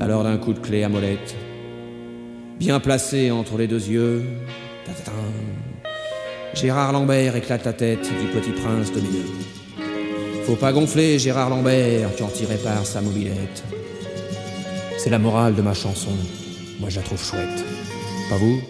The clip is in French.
Alors d'un coup de clé à molette, bien placé entre les deux yeux, ta-ta-ta, Gérard Lambert éclate la tête du petit prince de milieu. Faut pas gonfler Gérard Lambert, tu en tirais par sa mobilette. C'est la morale de ma chanson, moi je la trouve chouette. Pas vous ?